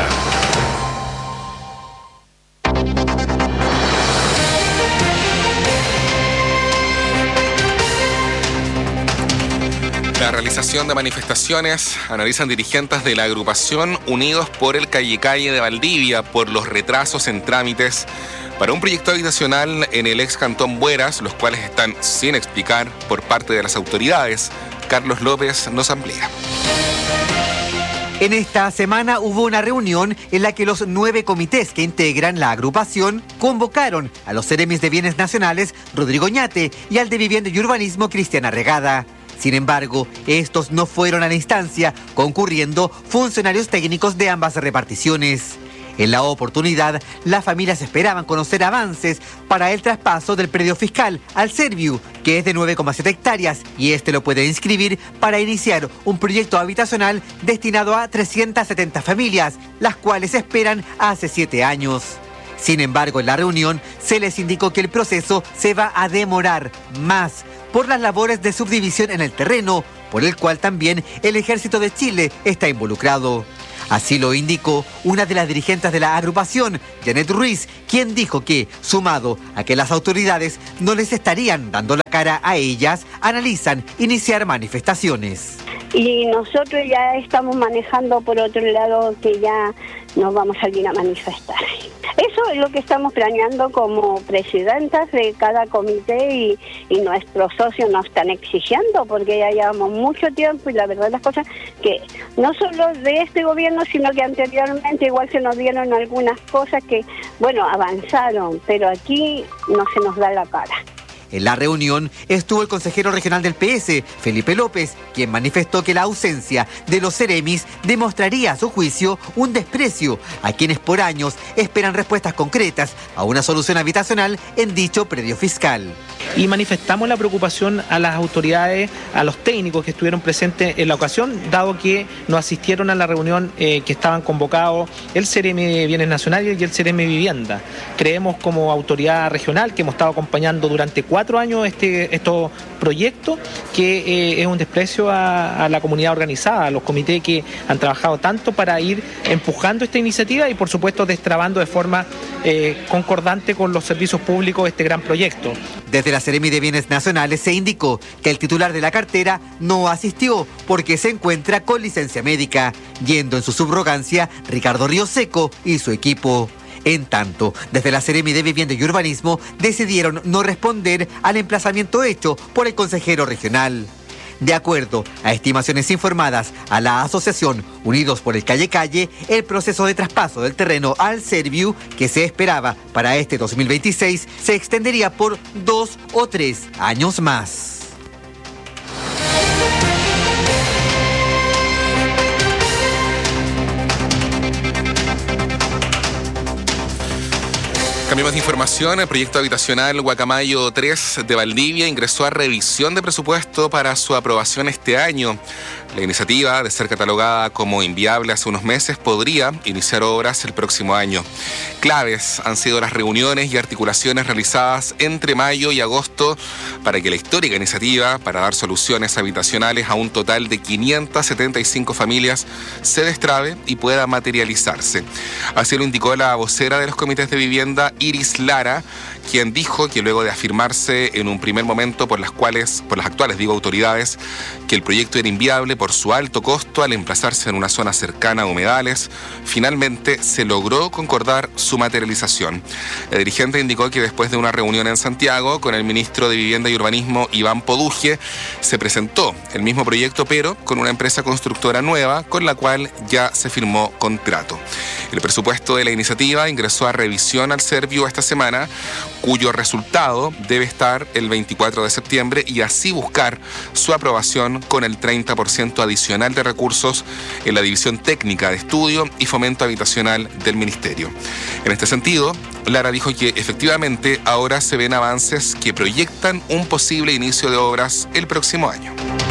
La realización de manifestaciones analizan dirigentes de la agrupación Unidos por el Calle de Valdivia por los retrasos en trámites para un proyecto habitacional en el ex cantón Bueras, los cuales están sin explicar por parte de las autoridades. Carlos López nos amplía. En esta semana hubo una reunión en la que los 9 comités que integran la agrupación convocaron a los seremis de Bienes Nacionales Rodrigo Oñate y al de Vivienda y Urbanismo Cristiana Regada. Sin embargo, estos no fueron a la instancia, concurriendo funcionarios técnicos de ambas reparticiones. En la oportunidad, las familias esperaban conocer avances para el traspaso del predio fiscal al Serviu, que es de 9,7 hectáreas, y este lo puede inscribir para iniciar un proyecto habitacional destinado a 370 familias, las cuales esperan hace 7 años. Sin embargo, en la reunión se les indicó que el proceso se va a demorar más por las labores de subdivisión en el terreno, por el cual también el Ejército de Chile está involucrado. Así lo indicó una de las dirigentes de la agrupación, Janet Ruiz, quien dijo que, sumado a que las autoridades no les estarían dando la cara a ellas, analizan iniciar manifestaciones. Y nosotros ya estamos manejando por otro lado que ya nos vamos a salir a manifestar. Eso es lo que estamos planeando como presidentas de cada comité y nuestros socios nos están exigiendo porque ya llevamos mucho tiempo y la verdad las cosas que no solo de este gobierno sino que anteriormente igual se nos dieron algunas cosas que, bueno, avanzaron, pero aquí no se nos da la cara. En la reunión estuvo el consejero regional del PS, Felipe López, quien manifestó que la ausencia de los seremis demostraría a su juicio un desprecio a quienes por años esperan respuestas concretas a una solución habitacional en dicho predio fiscal. Y manifestamos la preocupación a las autoridades, a los técnicos que estuvieron presentes en la ocasión, dado que no asistieron a la reunión que estaban convocados el Ceremi de Bienes Nacionales y el Ceremi de Vivienda. Creemos como autoridad regional que hemos estado acompañando durante 4 años estos proyectos, que es un desprecio a la comunidad organizada, a los comités que han trabajado tanto para ir empujando esta iniciativa y por supuesto destrabando de forma concordante con los servicios públicos este gran proyecto. Desde la Seremi de Bienes Nacionales se indicó que el titular de la cartera no asistió porque se encuentra con licencia médica, yendo en su subrogancia Ricardo Ríoseco y su equipo. En tanto, desde la Seremi de Vivienda y Urbanismo decidieron no responder al emplazamiento hecho por el consejero regional. De acuerdo a estimaciones informadas a la asociación Unidos por el Calle, el proceso de traspaso del terreno al Serviu, que se esperaba para este 2026, se extendería por 2 o 3 años más. Cambiamos de información. El proyecto habitacional Guacamayo 3 de Valdivia ingresó a revisión de presupuesto para su aprobación este año. La iniciativa, de ser catalogada como inviable hace unos meses, podría iniciar obras el próximo año. Claves han sido las reuniones y articulaciones realizadas entre mayo y agosto para que la histórica iniciativa para dar soluciones habitacionales a un total de 575 familias se destrabe y pueda materializarse. Así lo indicó la vocera de los comités de vivienda, Iris Lara, quien dijo que luego de afirmarse en un primer momento por las actuales autoridades que el proyecto era inviable por su alto costo al emplazarse en una zona cercana a humedales, finalmente se logró concordar su materialización. La dirigente indicó que después de una reunión en Santiago con el ministro de Vivienda y Urbanismo, Iván Poduje, se presentó el mismo proyecto pero con una empresa constructora nueva con la cual ya se firmó contrato. El presupuesto de la iniciativa ingresó a revisión al Serviu esta semana, cuyo resultado debe estar el 24 de septiembre y así buscar su aprobación con el 30% adicional de recursos en la División Técnica de Estudio y Fomento Habitacional del Ministerio. En este sentido, Lara dijo que efectivamente ahora se ven avances que proyectan un posible inicio de obras el próximo año.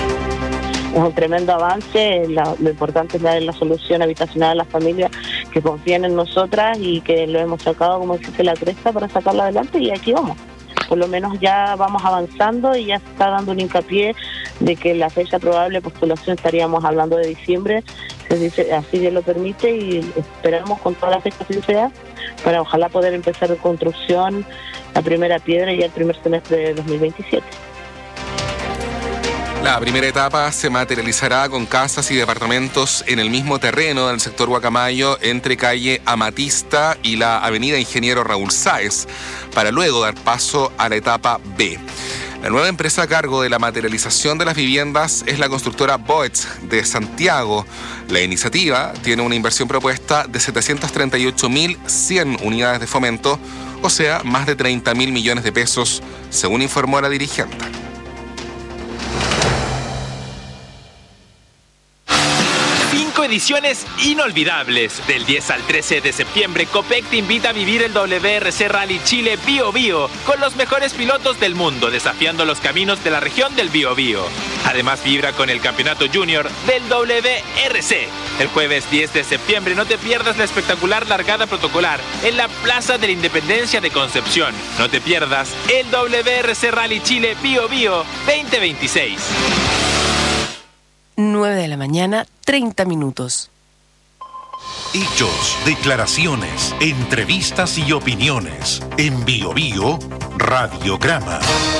Es un tremendo avance, lo importante es dar la solución habitacional a las familias que confían en nosotras y que lo hemos sacado, como dice, la cresta para sacarla adelante y aquí vamos. Por lo menos ya vamos avanzando y ya se está dando un hincapié de que la fecha probable de postulación estaríamos hablando de diciembre, así Dios lo permite y esperamos con toda la fecha que sea para ojalá poder empezar la construcción, la primera piedra ya el primer semestre de 2027. La primera etapa se materializará con casas y departamentos en el mismo terreno del sector Guacamayo entre calle Amatista y la avenida Ingeniero Raúl Sáez, para luego dar paso a la etapa B. La nueva empresa a cargo de la materialización de las viviendas es la constructora Boets de Santiago. La iniciativa tiene una inversión propuesta de 738.100 unidades de fomento, o sea, más de 30.000 millones de pesos, según informó la dirigente. Ediciones inolvidables. Del 10 al 13 de septiembre, Copec te invita a vivir el WRC Rally Chile Bio Bio con los mejores pilotos del mundo, desafiando los caminos de la región del Bio Bio. Además, vibra con el campeonato junior del WRC. El jueves 10 de septiembre no te pierdas la espectacular largada protocolar en la Plaza de la Independencia de Concepción. No te pierdas el WRC Rally Chile Bio Bio 2026. 9 de la mañana, 30 minutos. Hechos, declaraciones, entrevistas y opiniones. En Bio Bio, Radiograma.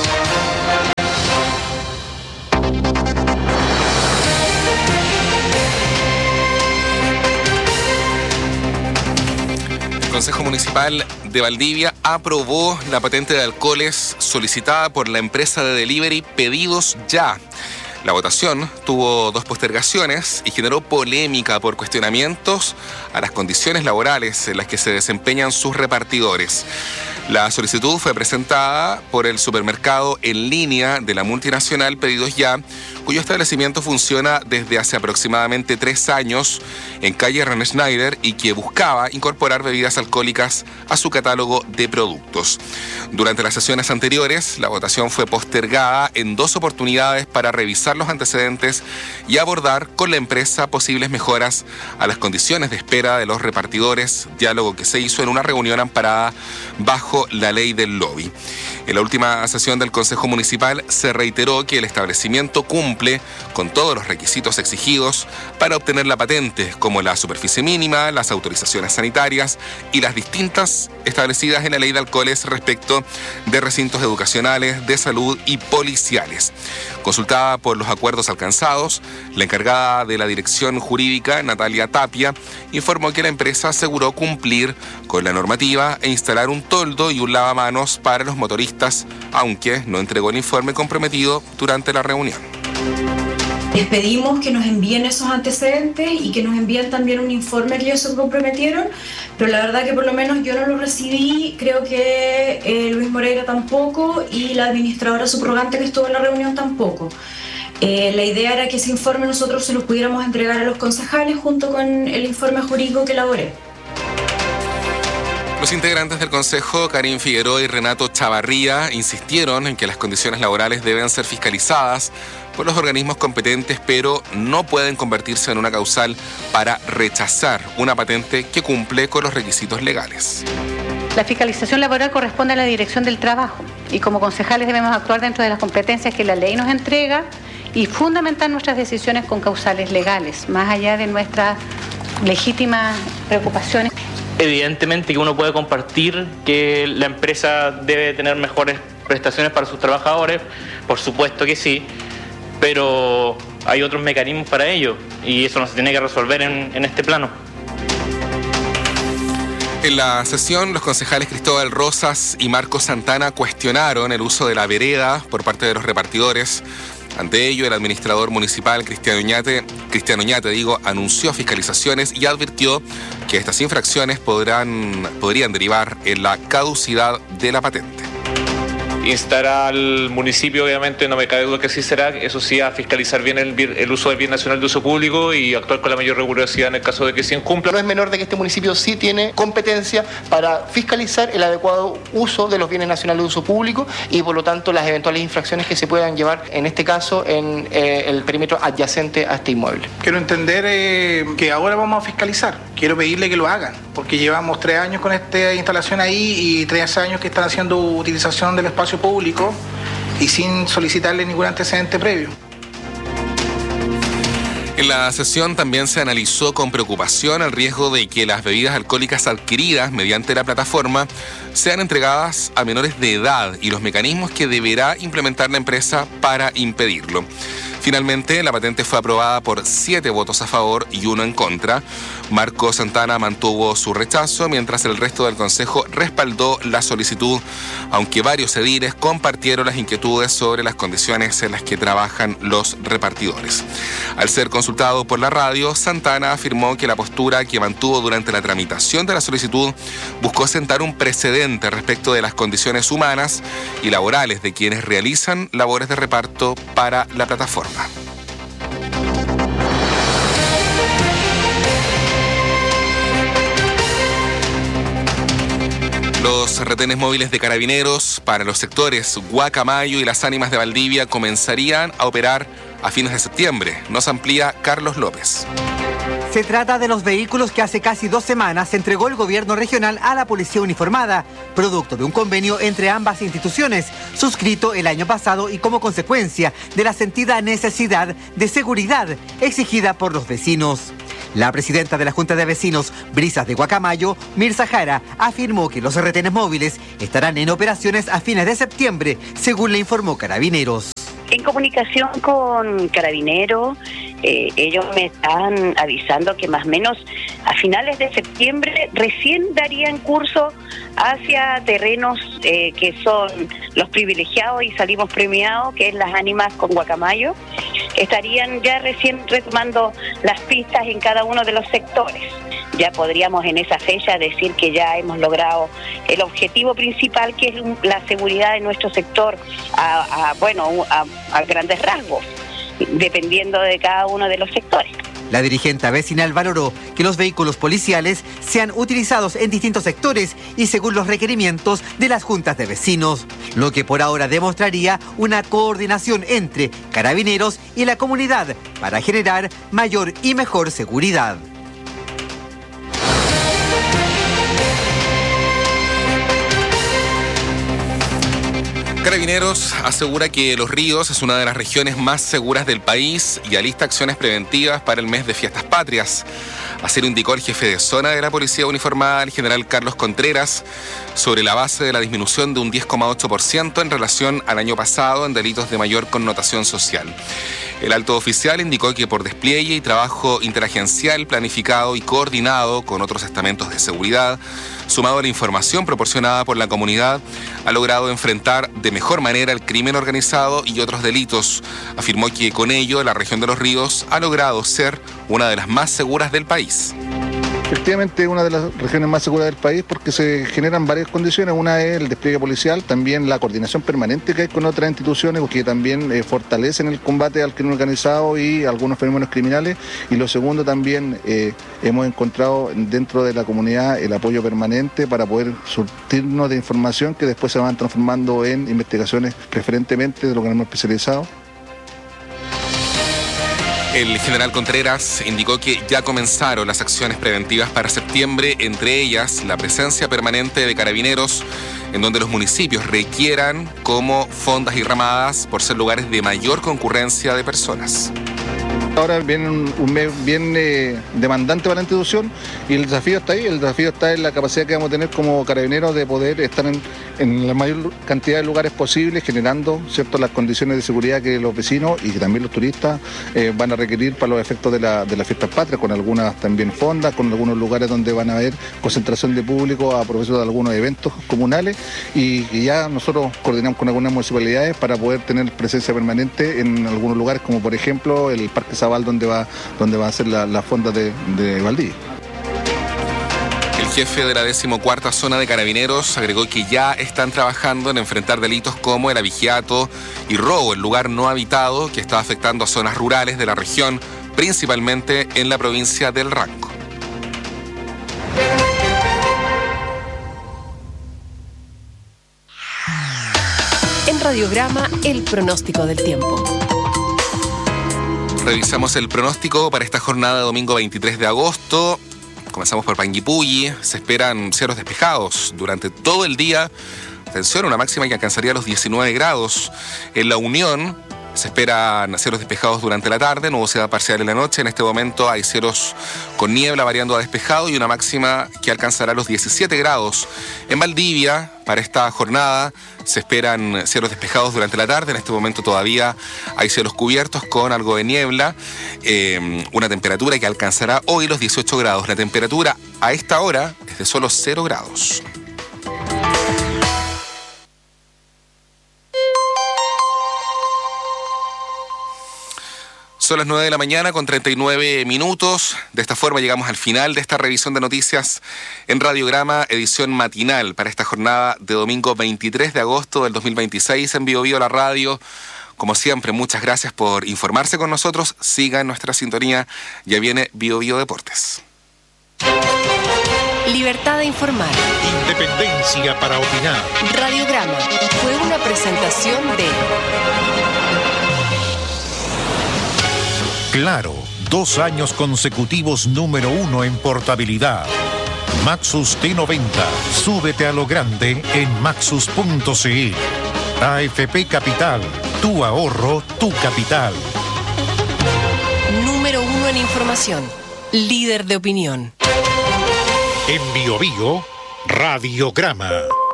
El Consejo Municipal de Valdivia aprobó la patente de alcoholes solicitada por la empresa de delivery Pedidos Ya. La votación tuvo 2 postergaciones y generó polémica por cuestionamientos a las condiciones laborales en las que se desempeñan sus repartidores. La solicitud fue presentada por el supermercado en línea de la multinacional Pedidos Ya, cuyo establecimiento funciona desde hace aproximadamente 3 años en calle René Schneider y que buscaba incorporar bebidas alcohólicas a su catálogo de productos. Durante las sesiones anteriores, la votación fue postergada en 2 oportunidades para revisar los antecedentes y abordar con la empresa posibles mejoras a las condiciones de espera de los repartidores, diálogo que se hizo en una reunión amparada bajo la ley del lobby. En la última sesión del Consejo Municipal se reiteró que el establecimiento cumple con todos los requisitos exigidos para obtener la patente, como la superficie mínima, las autorizaciones sanitarias y las distintas establecidas en la ley de alcoholes respecto de recintos educacionales, de salud y policiales. Consultada por los acuerdos alcanzados, la encargada de la dirección jurídica, Natalia Tapia, informó que la empresa aseguró cumplir con la normativa e instalar un toldo y un lavamanos para los motoristas, aunque no entregó el informe comprometido durante la reunión. Les pedimos que nos envíen esos antecedentes y que nos envíen también un informe que ellos se comprometieron, pero la verdad que por lo menos yo no lo recibí, creo que Luis Moreira tampoco y la administradora subrogante que estuvo en la reunión tampoco. La idea era que ese informe nosotros se lo pudiéramos entregar a los concejales junto con el informe jurídico que elaboré. Los integrantes del Consejo, Karin Figueroa y Renato Chavarría, insistieron en que las condiciones laborales deben ser fiscalizadas por los organismos competentes, pero no pueden convertirse en una causal para rechazar una patente que cumple con los requisitos legales. La fiscalización laboral corresponde a la Dirección del Trabajo y como concejales debemos actuar dentro de las competencias que la ley nos entrega y fundamentar nuestras decisiones con causales legales, más allá de nuestras legítimas preocupaciones. Evidentemente que uno puede compartir que la empresa debe tener mejores prestaciones para sus trabajadores, por supuesto que sí, pero hay otros mecanismos para ello y eso no se tiene que resolver en este plano. En la sesión, los concejales Cristóbal Rosas y Marcos Santana cuestionaron el uso de la vereda por parte de los repartidores. Ante ello, el administrador municipal Cristiano Oñate, anunció fiscalizaciones y advirtió que estas infracciones podrían derivar en la caducidad de la patente. Instar al municipio, obviamente, no me cabe duda que sí será, eso sí, a fiscalizar bien el uso del bien nacional de uso público y actuar con la mayor rigurosidad en el caso de que se incumpla. No es menor de que este municipio sí tiene competencia para fiscalizar el adecuado uso de los bienes nacionales de uso público y, por lo tanto, las eventuales infracciones que se puedan llevar, en este caso, en el perímetro adyacente a este inmueble. Quiero entender que ahora vamos a fiscalizar. Quiero pedirle que lo hagan, porque llevamos 3 años con esta instalación ahí y 3 años que están haciendo utilización del espacio público y sin solicitarle ningún antecedente previo. En la sesión también se analizó con preocupación el riesgo de que las bebidas alcohólicas adquiridas mediante la plataforma sean entregadas a menores de edad y los mecanismos que deberá implementar la empresa para impedirlo. Finalmente, la patente fue aprobada por 7 votos a favor y 1 en contra. Marco Santana mantuvo su rechazo, mientras el resto del Consejo respaldó la solicitud, aunque varios ediles compartieron las inquietudes sobre las condiciones en las que trabajan los repartidores. Al ser consultado por la radio, Santana afirmó que la postura que mantuvo durante la tramitación de la solicitud buscó sentar un precedente respecto de las condiciones humanas y laborales de quienes realizan labores de reparto para la plataforma. Los retenes móviles de Carabineros para los sectores Guacamayo y Las Ánimas de Valdivia comenzarían a operar a fines de septiembre. Nos amplía Carlos López. Se trata de los vehículos que hace casi 2 semanas entregó el gobierno regional a la policía uniformada, producto de un convenio entre ambas instituciones, suscrito el año pasado y como consecuencia de la sentida necesidad de seguridad exigida por los vecinos. La presidenta de la Junta de Vecinos, Brisas de Guacamayo, Mirza Jara, afirmó que los retenes móviles estarán en operaciones a fines de septiembre, según le informó Carabineros. En comunicación con Carabineros, ellos me están avisando que más o menos a finales de septiembre recién darían curso hacia terrenos que son los privilegiados y salimos premiados, que es Las Ánimas con Guacamayo. Estarían ya recién retomando las pistas en cada uno de los sectores. Ya podríamos en esa fecha decir que ya hemos logrado el objetivo principal, que es la seguridad de nuestro sector a grandes rasgos, dependiendo de cada uno de los sectores. La dirigente vecinal valoró que los vehículos policiales sean utilizados en distintos sectores y según los requerimientos de las juntas de vecinos, lo que por ahora demostraría una coordinación entre Carabineros y la comunidad para generar mayor y mejor seguridad. Carabineros asegura que Los Ríos es una de las regiones más seguras del país y alista acciones preventivas para el mes de Fiestas Patrias. Así lo indicó el jefe de zona de la Policía Uniformada, el general Carlos Contreras, sobre la base de la disminución de un 10,8% en relación al año pasado en delitos de mayor connotación social. El alto oficial indicó que por despliegue y trabajo interagencial planificado y coordinado con otros estamentos de seguridad, sumado a la información proporcionada por la comunidad, ha logrado enfrentar de mejor manera el crimen organizado y otros delitos. Afirmó que con ello la región de Los Ríos ha logrado ser una de las más seguras del país. Efectivamente, una de las regiones más seguras del país porque se generan varias condiciones. Una es el despliegue policial, también la coordinación permanente que hay con otras instituciones que también fortalecen el combate al crimen organizado y algunos fenómenos criminales. Y lo segundo también, hemos encontrado dentro de la comunidad el apoyo permanente para poder surtirnos de información que después se van transformando en investigaciones preferentemente de los organismos especializados. El general Contreras indicó que ya comenzaron las acciones preventivas para septiembre, entre ellas la presencia permanente de Carabineros, en donde los municipios requieran como fondas y ramadas por ser lugares de mayor concurrencia de personas. Ahora viene un mes bien demandante para la institución y el desafío está ahí, el desafío está en la capacidad que vamos a tener como Carabineros de poder estar en la mayor cantidad de lugares posibles, generando las condiciones de seguridad que los vecinos y que también los turistas van a requerir para los efectos de las fiestas patrias, con algunas también fondas, con algunos lugares donde van a haber concentración de público a propósito de algunos eventos comunales y ya nosotros coordinamos con algunas municipalidades para poder tener presencia permanente en algunos lugares, como por ejemplo el Parque Zabal, donde va a ser la fonda de Valdivia. El jefe de la 14ª Zona de Carabineros agregó que ya están trabajando en enfrentar delitos como el abigeato y robo en lugar no habitado, que está afectando a zonas rurales de la región, principalmente en la provincia del Ranco. En Radiograma, el pronóstico del tiempo. Revisamos el pronóstico para esta jornada de domingo 23 de agosto. Comenzamos por Panguipulli. Se esperan cielos despejados durante todo el día. Atención, una máxima que alcanzaría los 19 grados. En La Unión, Se esperan cielos despejados durante la tarde, nubosidad parcial en la noche. En este momento hay cielos con niebla variando a despejado y una máxima que alcanzará los 17 grados. En Valdivia, para esta jornada, se esperan cielos despejados durante la tarde. En este momento todavía hay cielos cubiertos con algo de niebla. Una temperatura que alcanzará hoy los 18 grados. La temperatura a esta hora es de solo 0 grados. Son las 9 de la mañana con 39 minutos. De esta forma llegamos al final de esta revisión de noticias en Radiograma, edición matinal para esta jornada de domingo 23 de agosto del 2026 en Bio Bio la radio. Como siempre, muchas gracias por informarse con nosotros. Sigan nuestra sintonía. Ya viene Bio Bio Deportes. Libertad de informar. Independencia para opinar. Radiograma fue una presentación de... Claro, 2 años consecutivos número 1 en portabilidad. Maxus T90. Súbete a lo grande en maxus.cl. AFP Capital. Tu ahorro, tu capital. Número 1 en información. Líder de opinión. En Bio Bio, Radiograma.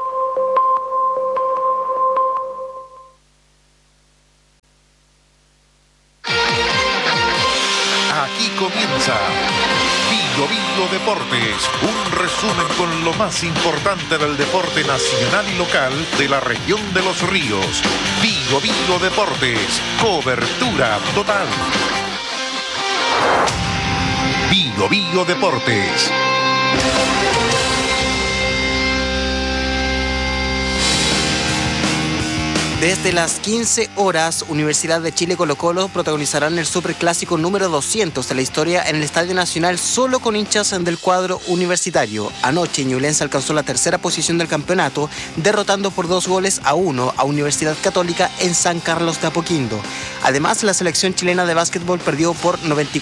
Aquí comienza Bio Bio Deportes, un resumen con lo más importante del deporte nacional y local de la región de Los Ríos. Bio Bio Deportes, cobertura total. Bio Bio Deportes. Desde las 15 horas, Universidad de Chile Colo-Colo protagonizarán el superclásico número 200 de la historia en el Estadio Nacional solo con hinchas del cuadro universitario. Anoche, Ñublense alcanzó la tercera posición del campeonato, derrotando por 2-1 a Universidad Católica en San Carlos de Apoquindo. Además, la selección chilena de básquetbol perdió por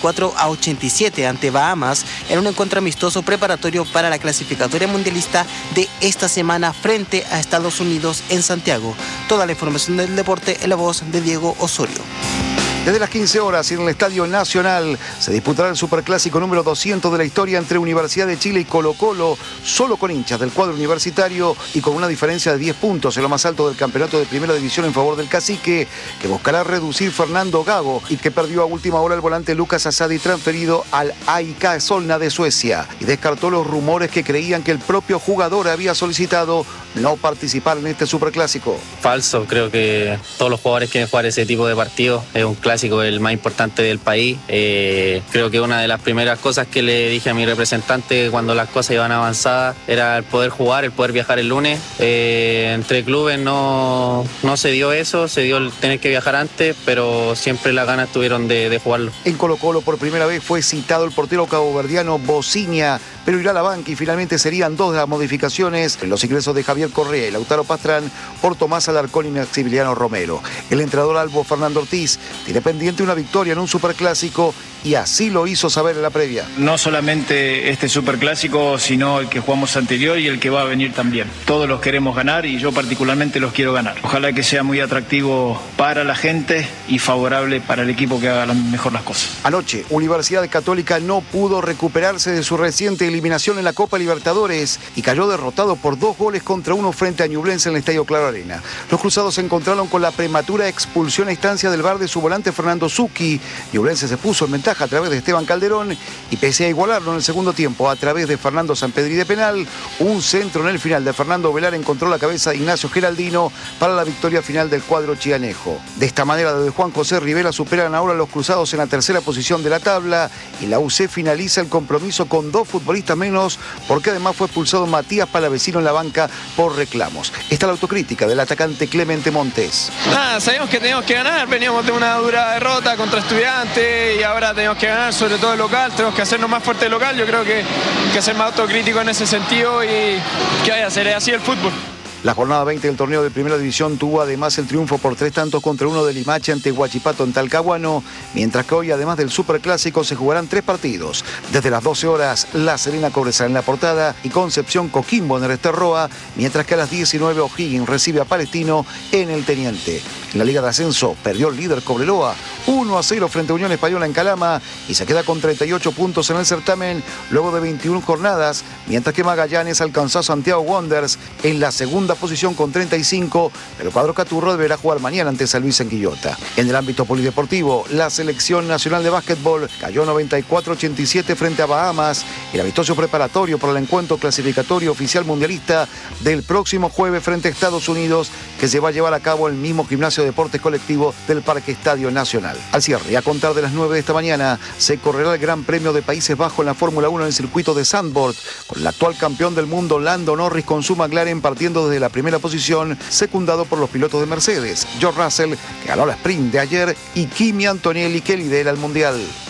94-87 ante Bahamas en un encuentro amistoso preparatorio para la clasificatoria mundialista de esta semana frente a Estados Unidos en Santiago. Toda la información del deporte en la voz de Diego Osorio. Desde las 15 horas en el Estadio Nacional se disputará el superclásico número 200 de la historia entre Universidad de Chile y Colo-Colo, solo con hinchas del cuadro universitario y con una diferencia de 10 puntos en lo más alto del campeonato de primera división en favor del Cacique, que buscará reducir Fernando Gago y que perdió a última hora el volante Lucas Asadi transferido al AIK Solna de Suecia, y descartó los rumores que creían que el propio jugador había solicitado no participar en este superclásico. Falso, creo que todos los jugadores quieren jugar ese tipo de partidos. Es un clásico, el más importante del país. Creo que una de las primeras cosas que le dije a mi representante cuando las cosas iban avanzadas era el poder jugar, el poder viajar el lunes. Entre clubes no se dio eso, se dio el tener que viajar antes, pero siempre las ganas tuvieron de jugarlo. En Colo-Colo por primera vez fue citado el portero caboverdiano Bociña, pero irá a la banca y finalmente serían 2 de las modificaciones en los ingresos de Javier Correa y Lautaro Pastrán por Tomás Alarcón y Maximiliano Romero. El entrenador albo Fernando Ortiz tiene pendiente una victoria en un superclásico y así lo hizo saber en la previa. No solamente este superclásico, sino el que jugamos anterior y el que va a venir también. Todos los queremos ganar y yo particularmente los quiero ganar. Ojalá que sea muy atractivo para la gente y favorable para el equipo que haga mejor las cosas. Anoche, Universidad Católica no pudo recuperarse de su reciente eliminación en la Copa Libertadores y cayó derrotado por 2-1 frente a Ñublense en el Estadio Claro Arena. Los cruzados se encontraron con la prematura expulsión a instancia del VAR de su volante Fernando Zucchi. Ñublense se puso en ventaja a través de Esteban Calderón y pese a igualarlo en el segundo tiempo a través de Fernando Sampedri de penal, un centro en el final de Fernando Velar encontró la cabeza de Ignacio Geraldino para la victoria final del cuadro chianejo. De esta manera, desde Juan José Rivera superan ahora los cruzados en la tercera posición de la tabla y la UC finaliza el compromiso con 2 futbolistas menos, porque además fue expulsado Matías Palavecino en la banca por reclamos. Está la autocrítica del atacante Clemente Montes. Sabíamos que teníamos que ganar, veníamos de una dura derrota contra Estudiantes y ahora tenemos que ganar, sobre todo el local, tenemos que hacernos más fuerte el local. Yo creo que ser más autocrítico en ese sentido y que vaya a ser así el fútbol. La jornada 20 del torneo de Primera División tuvo además el triunfo por 3-1 de Limache ante Huachipato en Talcahuano, mientras que hoy, además del Superclásico, se jugarán 3 partidos. Desde las 12 horas, La Serena Cobresal en La Portada y Concepción Coquimbo en el Esterroa, mientras que a las 19 O'Higgins recibe a Palestino en el Teniente. En la Liga de Ascenso perdió el líder Cobreloa 1-0 frente a Unión Española en Calama y se queda con 38 puntos en el certamen luego de 21 jornadas, mientras que Magallanes alcanzó a Santiago Wanderers en la segunda posición con 35, pero el cuadro caturro deberá jugar mañana ante San Luis en Quillota. En el ámbito polideportivo, la selección nacional de básquetbol cayó 94-87 frente a Bahamas, el amistoso preparatorio para el encuentro clasificatorio oficial mundialista del próximo jueves frente a Estados Unidos, que se va a llevar a cabo en el mismo gimnasio de deportes colectivo del Parque Estadio Nacional. Al cierre, a contar de las 9 de esta mañana, se correrá el Gran Premio de Países Bajos en la Fórmula 1 en el circuito de Zandvoort, con el actual campeón del mundo Lando Norris con su McLaren partiendo desde la primera posición, secundado por los pilotos de Mercedes, George Russell, que ganó la sprint de ayer, y Kimi Antonelli, que lidera el Mundial.